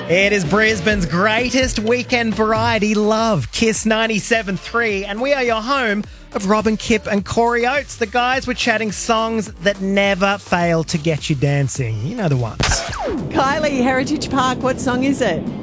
It is Brisbane's greatest weekend variety, Love, Kiss 97.3, and we are your home of Robin Kipp and Corey Oates. The guys were chatting songs that never fail to get you dancing. You know the ones. Kylie, Heritage Park, what song is it?